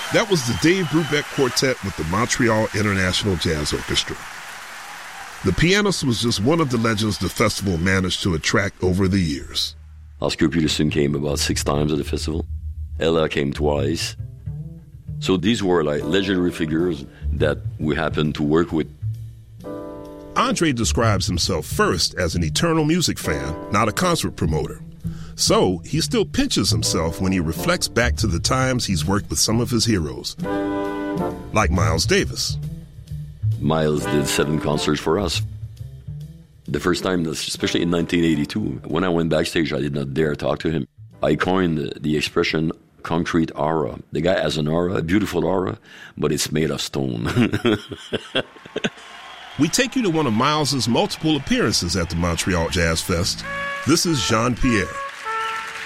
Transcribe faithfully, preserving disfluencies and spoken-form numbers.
That was the Dave Brubeck Quartet with the Montreal International Jazz Orchestra. The pianist was just one of the legends the festival managed to attract over the years. Oscar Peterson came about six times at the festival. Ella came twice. So these were like legendary figures that we happened to work with. Andre describes himself first as an eternal music fan, not a concert promoter. So he still pinches himself when he reflects back to the times he's worked with some of his heroes, like Miles Davis. Miles did seven concerts for us. The first time, especially in nineteen eighty-two, when I went backstage, I did not dare talk to him. I coined the, the expression concrete aura. The guy has an aura, a beautiful aura, but it's made of stone. We take you to one of Miles's multiple appearances at the Montreal Jazz Fest. This is Jean Pierre.